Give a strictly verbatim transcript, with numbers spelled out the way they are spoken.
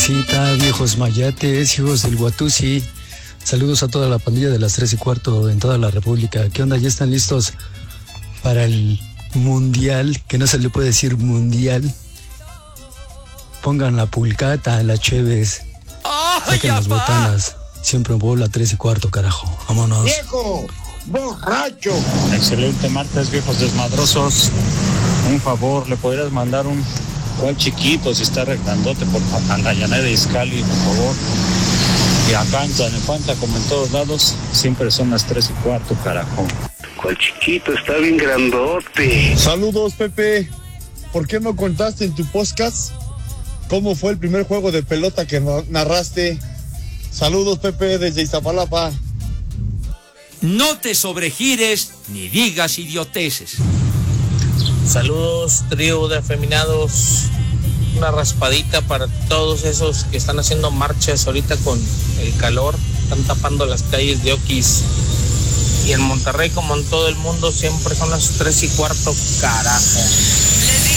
Racita, viejos mayates, hijos del Guatusi. Saludos a toda la pandilla de las tres y cuarto en toda la República. ¿Qué onda? ¿Ya están listos para el mundial? Que no se le puede decir mundial. Pongan la pulcata, la cheves. Saquen las botanas. Siempre en bola, tres y cuarto, carajo. Vámonos. ¡Viejo! ¡Borracho! Excelente martes, viejos desmadrosos. Un favor, ¿le podrías mandar un cual chiquito si está regrandote por a la llanera de Izcalli, por favor? Y acá en Tlalnepantla, como en todos lados, siempre son las tres y cuarto, carajo. ¿Cuál chiquito? Está bien grandote. Saludos, Pepe. ¿Por qué no contaste en tu podcast cómo fue el primer juego de pelota que narraste? Saludos, Pepe, desde Iztapalapa. No te sobregires ni digas idioteces. Saludos, trío de afeminados. Una raspadita para todos esos que están haciendo marchas ahorita con el calor. Están tapando las calles de Oquis. Y en Monterrey, como en todo el mundo, siempre son las tres y cuarto, carajo.